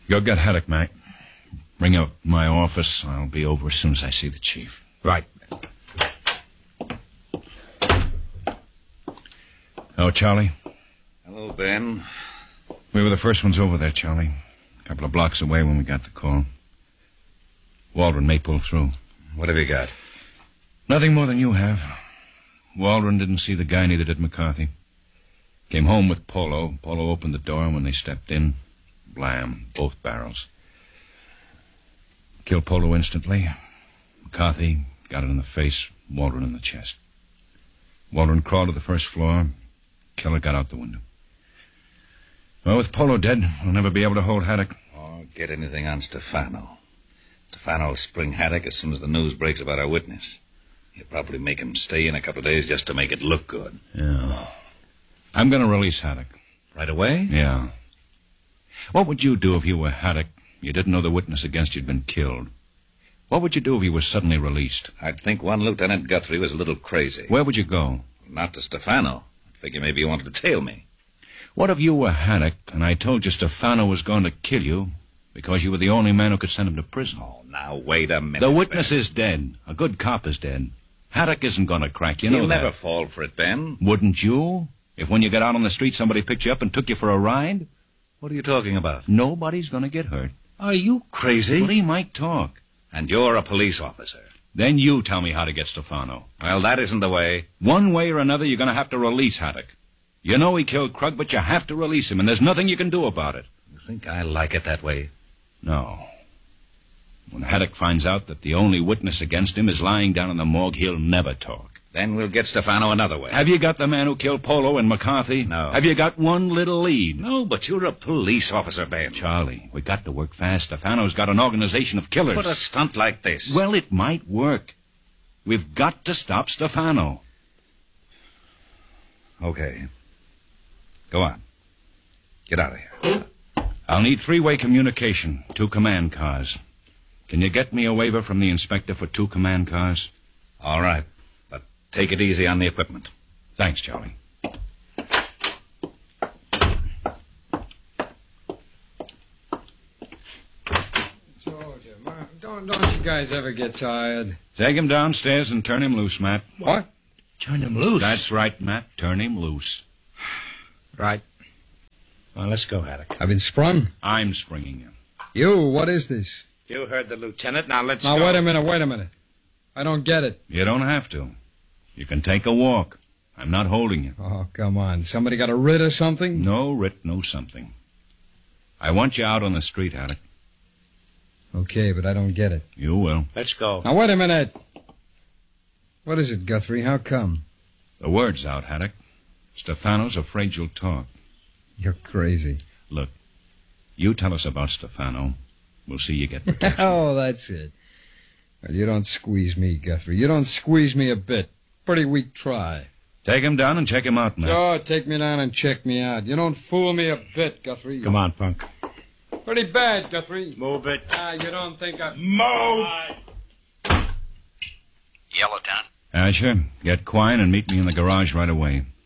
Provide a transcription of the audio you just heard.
Go get Haddock, Mac. Ring up my office. I'll be over as soon as I see the chief. Right. Oh, Charlie? Hello, Ben. We were the first ones over there, Charlie. A couple of blocks away when we got the call. Waldron may pull through. What have you got? Nothing more than you have. Waldron didn't see the guy, neither did McCarthy. Came home with Polo. Polo opened the door, and when they stepped in, blam, both barrels. Killed Polo instantly. McCarthy got it in the face, Waldron in the chest. Waldron crawled to the first floor. Killer got out the window. Well, with Polo dead, we'll never be able to hold Haddock. Or get anything on Stefano. Stefano will spring Haddock as soon as the news breaks about our witness. He'll probably make him stay in a couple of days just to make it look good. Yeah. I'm going to release Haddock. Right away? Yeah. What would you do if you were Haddock? You didn't know the witness against you'd been killed. What would you do if he was suddenly released? I'd think one Lieutenant Guthrie was a little crazy. Where would you go? Not to Stefano. I'd figure maybe he wanted to tail me. What if you were Haddock and I told you Stefano was going to kill you because you were the only man who could send him to prison? Oh, now, wait a minute, The witness Ben. is dead. A good cop is dead. Haddock isn't going to crack. You know He'll that. never fall for it, Ben. Wouldn't you? If when you got out on the street somebody picked you up and took you for a ride? What are you talking about? Nobody's going to get hurt. Are you crazy? Well, he might talk. And you're a police officer. Then you tell me how to get Stefano. Well, that isn't the way. One way or another, you're going to have to release Haddock. You know he killed Krug, but you have to release him, and there's nothing you can do about it. You think I like it that way? No. When Haddock finds out that the only witness against him is lying down in the morgue, he'll never talk. Then we'll get Stefano another way. Have you got the man who killed Polo and McCarthy? No. Have you got one little lead? No, but you're a police officer, Ben. Charlie, we got to work fast. Stefano's got an organization of killers. But a stunt like this. Well, it might work. We've got to stop Stefano. Okay. Go on. Get out of here. I'll need three-way communication, 2 command cars. Can you get me a waiver from the inspector for 2 command cars? All right. But take it easy on the equipment. Thanks, Charlie. Told you, don't you guys ever get tired? Take him downstairs and turn him loose, Matt. What? Turn him loose. That's right, Matt. Turn him loose. right. Well, let's go, Haddock. I've been sprung. I'm springing you. You, what is this? You heard the lieutenant. Now let's Now, go. wait a minute. I don't get it. You don't have to. You can take a walk. I'm not holding you. Oh, come on. Somebody got a writ or something? No writ, no something. I want you out on the street, Haddock. Okay, but I don't get it. You will. Let's go. Now, wait a minute. What is it, Guthrie? How come? The word's out, Haddock. Stefano's afraid you'll talk. You're crazy. Look, you tell us about Stefano. We'll see you get protection. Oh, that's it. Well, you don't squeeze me, Guthrie. You don't squeeze me a bit. Pretty weak try. Take him down and check him out, Matt. Sure, take me down and check me out. You don't fool me a bit, Guthrie. Come on, punk. Pretty bad, Guthrie. Move it. You don't think I... Move! Yeah, Lieutenant. Asher, get Quine and meet me in the garage right away.